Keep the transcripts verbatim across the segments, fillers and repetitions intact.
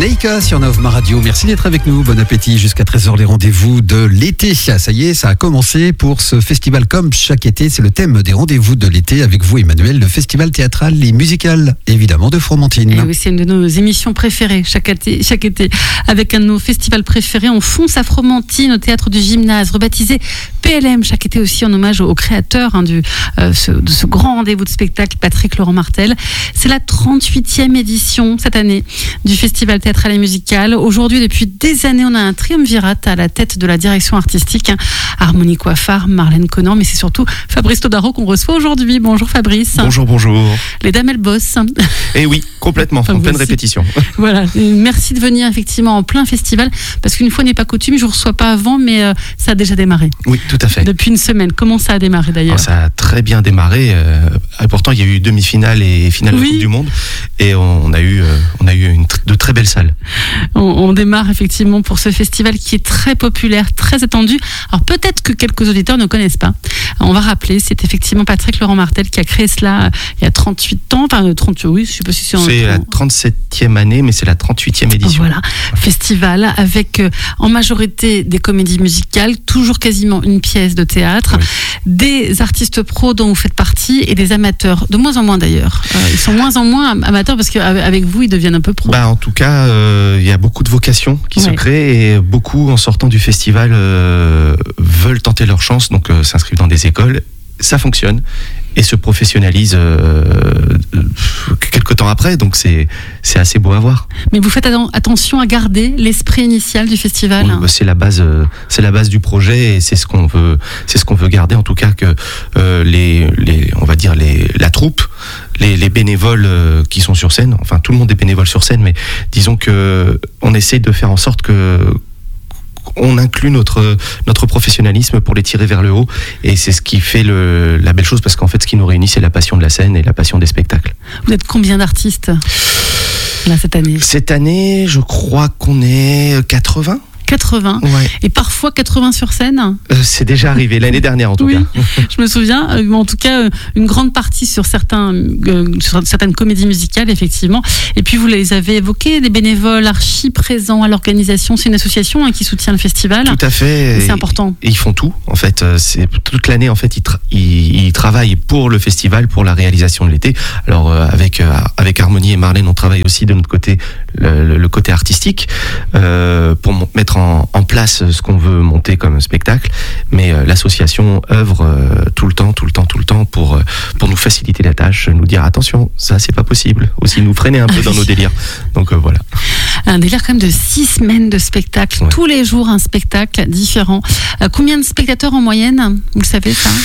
Neika sur Novma Radio, merci d'être avec nous, bon appétit jusqu'à treize heures, les rendez-vous de l'été. Ça y est, ça a commencé pour ce festival comme chaque été, c'est le thème des rendez-vous de l'été avec vous Emmanuel, le festival théâtral et musical évidemment de Fromentine. Et oui, c'est une de nos émissions préférées chaque été, chaque été. Avec un de nos festivals préférés, on fonce à Fromentine au théâtre du Gymnase, rebaptisé P L M chaque été aussi en hommage au, au créateur hein, du, euh, ce, de ce grand rendez-vous de spectacle, Patrick Laurent Martel. C'est la trente-huitième édition cette année du festival théâtral et musical. Aujourd'hui, depuis des années, on a un triumvirat à la tête de la direction artistique. Hein. Harmonie Coiffard, Marlène Conan, mais c'est surtout Fabrice Todaro qu'on reçoit aujourd'hui. Bonjour Fabrice. Bonjour, bonjour. Les dames, elles bossent. Eh oui, complètement, enfin, en pleine aussi. Répétition. Voilà, merci de venir effectivement en plein festival, parce qu'une fois n'est pas coutume, je ne reçois pas avant, mais euh, ça a déjà démarré. Oui, tout à fait. Depuis une semaine. Comment ça a démarré d'ailleurs? Alors, ça a très bien démarré. Euh, et pourtant, il y a eu demi-finale et finale oui. de Coupe du Monde. Et on a eu, euh, on a eu une, de très belles salles. On, on démarre effectivement pour ce festival qui est très populaire, très attendu. Alors peut-être que quelques auditeurs ne connaissent pas. On va rappeler, c'est effectivement Patrick Laurent Martel qui a créé cela il y a trente-huit ans. Enfin, trente, oui, je ne sais pas si c'est en... C'est la trente-septième année, mais c'est la trente-huitième édition. Voilà, festival avec euh, en majorité des comédies musicales, toujours quasiment une pièce de théâtre, oui. des artistes pros dont vous faites partie et des amateurs, de moins en moins d'ailleurs. Euh, ils sont moins en moins amateurs parce qu'avec vous, ils deviennent un peu pros. Bah, en tout cas, il euh, y a beaucoup de vocations qui ouais. se créent et beaucoup, en sortant du festival, euh, veulent tenter leur chance, donc euh, s'inscrivent dans des écoles. Ça fonctionne et se professionnalise euh, quelques temps après, donc c'est, c'est assez beau à voir. Mais vous faites attention à garder l'esprit initial du festival. Oui, bah c'est la base, c'est la base du projet et c'est ce qu'on veut, c'est ce qu'on veut garder, en tout cas que euh, les, les, on va dire les, la troupe, les, les bénévoles euh, qui sont sur scène, enfin tout le monde est bénévole sur scène, mais disons que on essaie de faire en sorte que on inclut notre, notre professionnalisme pour les tirer vers le haut et c'est ce qui fait le, la belle chose parce qu'en fait ce qui nous réunit c'est la passion de la scène et la passion des spectacles. Vous êtes combien d'artistes là cette année? Cette année je crois qu'on est quatre-vingts. quatre-vingts ouais. Et parfois quatre-vingts sur scène euh, c'est déjà arrivé l'année dernière en tout oui, cas. Je me souviens, euh, en tout cas euh, une grande partie sur, certains, euh, sur certaines comédies musicales effectivement, et puis vous les avez évoqués, des bénévoles archi présents à l'organisation, c'est une association hein, qui soutient le festival. Tout à fait. Et c'est important. Et ils font tout en fait, c'est, toute l'année en fait ils, tra- ils, ils travaillent pour le festival, pour la réalisation de l'été. Alors euh, avec, euh, avec Harmonie et Marlène on travaille aussi de notre côté le, le, le côté artistique euh, pour m- mettre en, en place ce qu'on veut monter comme spectacle, mais euh, l'association œuvre euh, tout le temps, tout le temps, tout le temps pour, euh, pour nous faciliter la tâche, nous dire attention, ça c'est pas possible, aussi nous freiner un peu dans nos délires. Donc euh, voilà. Un délire quand même de six semaines de spectacle, ouais. tous les jours un spectacle différent. Euh, combien de spectateurs en moyenne, vous le savez ça?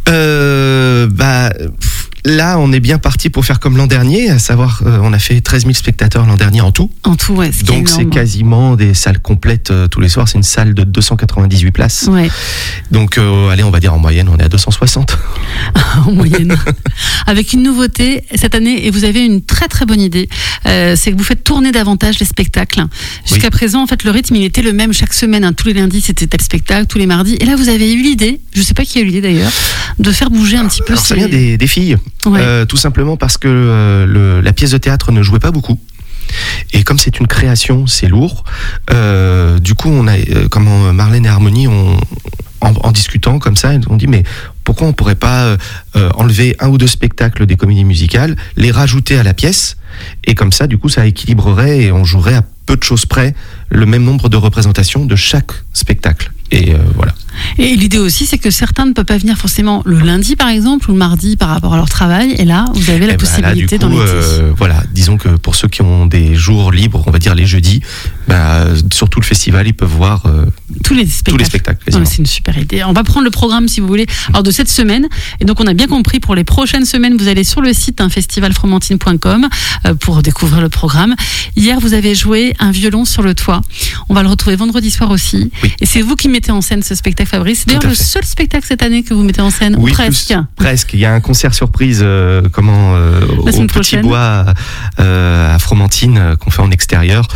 euh, Bah... Là, on est bien parti pour faire comme l'an dernier, à savoir, euh, on a fait treize mille spectateurs l'an dernier en tout. En tout, ouais. Donc c'est quasiment des salles complètes euh, tous les soirs. C'est une salle de deux cent quatre-vingt-dix-huit places. Ouais. Donc, euh, allez, on va dire en moyenne, on est à deux cent soixante. En moyenne. Avec une nouveauté cette année, et vous avez une très très bonne idée, euh, c'est que vous faites tourner davantage les spectacles. Jusqu'à oui. présent, en fait, le rythme, il était le même chaque semaine. Hein. Tous les lundis, c'était tel spectacle, tous les mardis. Et là, vous avez eu l'idée, je ne sais pas qui a eu l'idée d'ailleurs, de faire bouger un petit peu. Alors, ces... ça vient des, des filles. Ouais. Euh, tout simplement parce que euh, le, la pièce de théâtre ne jouait pas beaucoup. Et comme c'est une création, c'est lourd. Euh, du coup, on a, euh, comment Marlène et Harmonie, on, en, en discutant comme ça, on dit mais pourquoi on pourrait pas euh, enlever un ou deux spectacles des comédies musicales, les rajouter à la pièce, et comme ça, du coup, ça équilibrerait et on jouerait à peu de choses près le même nombre de représentations de chaque spectacle. Et euh, voilà. Et l'idée aussi, c'est que certains ne peuvent pas venir forcément le lundi, par exemple, ou le mardi par rapport à leur travail. Et là, vous avez la et possibilité bah là, du coup, dans l'été. Euh, voilà, disons que pour ceux qui ont des jours libres, on va dire les jeudis, bah, sur tout le festival, ils peuvent voir euh, tous les spectacles. Tous les spectacles non, c'est une super idée. On va prendre le programme, si vous voulez, alors de cette semaine. Et donc, on a bien compris, pour les prochaines semaines, vous allez sur le site hein, festival fromentine point com euh, pour découvrir le programme. Hier, vous avez joué un violon sur le toit. On va le retrouver vendredi soir aussi. Oui. Et c'est vous qui mettez en scène ce spectacle, Fabrice. C'est d'ailleurs le seul spectacle cette année que vous mettez en scène, oui, ou presque. Plus, presque. Il y a un concert surprise euh, comment, euh, au Petit Bois euh, à Fromentine euh, qu'on fait en extérieur.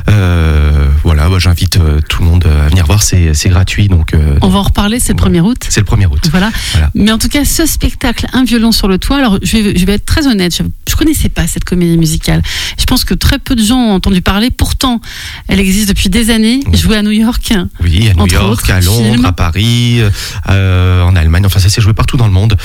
Euh, voilà, bah, j'invite euh, tout le monde à venir voir, c'est, c'est gratuit. Donc, euh, on va en reparler, c'est le premier août. C'est le premier août. Voilà. voilà. Mais en tout cas, ce spectacle, Un violon sur le toit, alors je vais, je vais être très honnête, je ne connaissais pas cette comédie musicale. Je pense que très peu de gens ont entendu parler, pourtant, elle existe depuis des années, oui. jouée à New York. Oui, à New York, autres, à Londres, film. à Paris, euh, en Allemagne, enfin ça s'est joué partout dans le monde.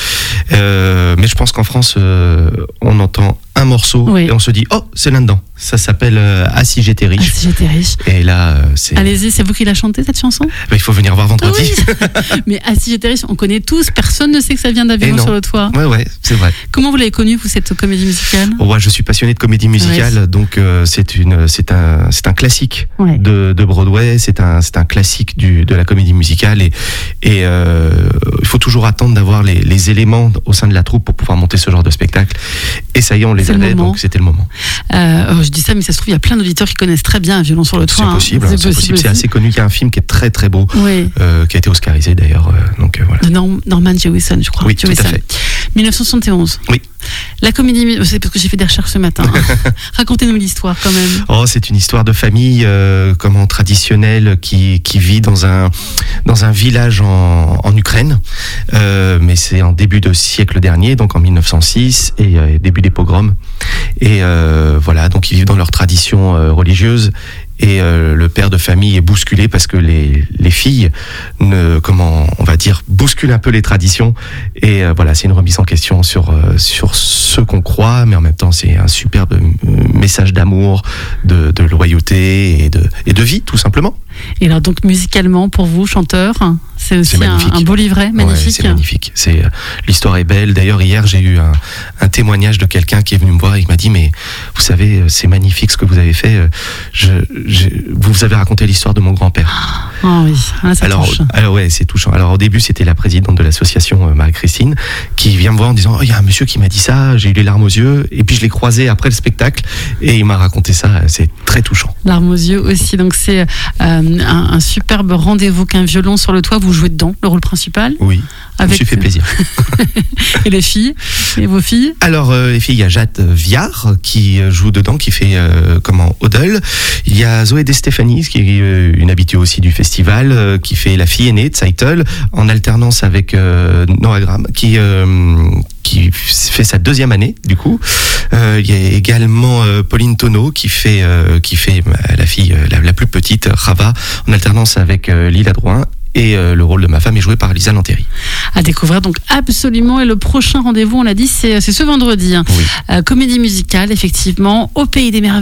Euh, mais je pense qu'en France, euh, on entend un morceau oui. et on se dit oh c'est là-dedans, ça s'appelle euh, Ah si j'étais riche. Ah si j'étais riche. Et là euh, c'est allez-y, c'est vous qui la chantez cette chanson? Bah, il faut venir voir vendredi. Oui. Mais Ah si j'étais riche, on connaît tous, personne ne sait que ça vient d'Un violon sur le toit. Ouais ouais, c'est vrai. Comment vous l'avez connue vous cette comédie musicale? Oh, ouais, je suis passionné de comédie musicale, oui. donc euh, c'est une c'est un c'est un classique ouais. de, de Broadway, c'est un c'est un classique du de la comédie musicale et et euh, il faut toujours attendre d'avoir les les éléments au sein de la troupe pour pouvoir monter ce genre de spectacle. Et ça y est, on les avait, donc c'était le moment. Euh, oh, je dis ça, mais ça se trouve, il y a plein d'auditeurs qui connaissent très bien Un violon sur le toit. C'est possible, hein. c'est, c'est possible. possible. C'est assez connu. Il y a un film qui est très très beau, oui. euh, qui a été oscarisé d'ailleurs. Euh, donc euh, voilà. De Norm- Norman Jewison, je crois. Oui, tout Jewison. à fait. dix-neuf cent soixante et onze. Oui. La comédie, c'est parce que j'ai fait des recherches ce matin. Racontez-nous l'histoire quand même. Oh, c'est une histoire de famille, euh, comment traditionnelle, qui qui vit dans un dans un village en, en Ukraine, euh, mais c'est en début de siècle dernier, donc en mille neuf cent six et euh, début des pogroms. Et euh, voilà, donc ils vivent dans leur tradition euh, religieuse. Et euh, le père de famille est bousculé parce que les les filles ne comment on va dire bousculent un peu les traditions et euh, voilà, c'est une remise en question sur euh, sur ce qu'on croit, mais en même temps c'est un superbe message d'amour, de, de loyauté et de et de vie tout simplement. Et alors donc musicalement pour vous chanteur, c'est aussi c'est un, un beau livret magnifique. Ouais, c'est magnifique. C'est l'histoire est belle. D'ailleurs hier j'ai eu un, un témoignage de quelqu'un qui est venu me voir et qui m'a dit mais vous savez c'est magnifique ce que vous avez fait. Je, je vous avez raconté l'histoire de mon grand-père. Oh oui, ah, ça alors, touche. alors ouais, c'est touchant. Alors au début, c'était la présidente de l'association euh, Marie-Christine qui vient me voir en disant "Oh, il y a un monsieur qui m'a dit ça, j'ai eu les larmes aux yeux." Et puis je l'ai croisé après le spectacle et il m'a raconté ça. C'est très touchant. Larmes aux yeux aussi. Donc c'est euh, un, un superbe rendez-vous qu'un violon sur le toit. Vous jouez dedans, le rôle principal. Oui. Avec... Je me suis fait plaisir. Et les filles, et vos filles? Alors euh, les filles, il y a Jade Viard qui joue dedans, qui fait euh, comment Odell. Il y a Zoé De Stéphanie, qui est euh, une habituée aussi du festival, euh, qui fait la fille aînée de Seitel, en alternance avec euh, Noah Graham, qui euh, qui fait sa deuxième année du coup. Euh, il y a également euh, Pauline Tonneau qui fait euh, qui fait euh, la fille euh, la, la plus petite, Rava, en alternance avec euh, Lila Drouin. Et euh, le rôle de ma femme est joué par Lisa Lanteri. À découvrir donc absolument. Et le prochain rendez-vous, on l'a dit, c'est, c'est ce vendredi. Hein. Oui. Euh, comédie musicale, effectivement, au Pays des Merveilles.